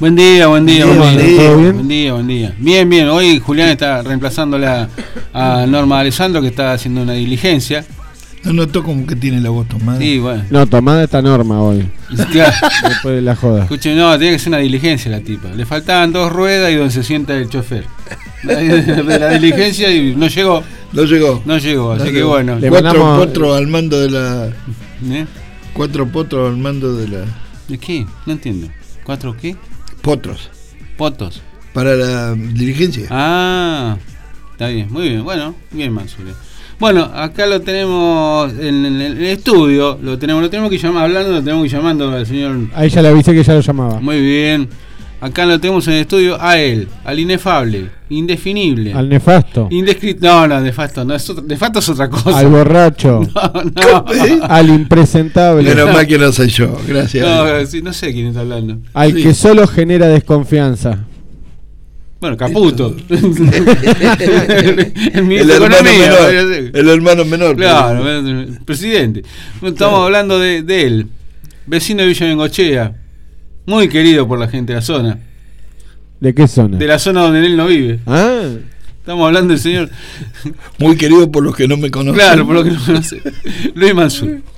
Buen día. ¿Todo bien? Buen día. Bien. Hoy Julián está reemplazándola a Norma Alessandro, que está haciendo una diligencia. No notó como que tiene la voz tomada. Sí, bueno. No, tomada esta Norma hoy. Claro. Después de la joda. Escuchen, no, tiene que ser una diligencia la tipa. Le faltaban 2 ruedas y donde se sienta el chofer. La diligencia y no llegó. Así que bueno. Le 4 mandamos- potros al mando de la. ¿Eh? 4 potros al mando de la. ¿De qué? No entiendo. ¿4 qué? Potros. Potos. Para la diligencia. Ah, está bien, muy bien. Bueno, bien, Mansure. Bueno, acá lo tenemos en el estudio. Lo tenemos que llamar, lo tenemos que llamando al señor. Ahí ya le avisé que ya lo llamaba. Muy bien. Acá lo tenemos en el estudio a él, al inefable, indefinible, Al nefasto. No, nefasto, no, nefasto es otra cosa. Al borracho. No. Al impresentable. Menos mal que no soy yo, gracias. No, sí, no sé quién está hablando. Al Sí. que solo genera desconfianza. Bueno, Caputo. el El ministro de hermano Economía. menor. El hermano menor. Claro, el presidente. Bueno, estamos hablando de él, vecino de Villa Bengochea, muy querido por la gente de la zona, ¿De qué zona? de la zona donde él no vive. Ah, Estamos hablando del señor, Muy querido por los que no me conocen. claro, por lo que no conoce, Luis Mansur.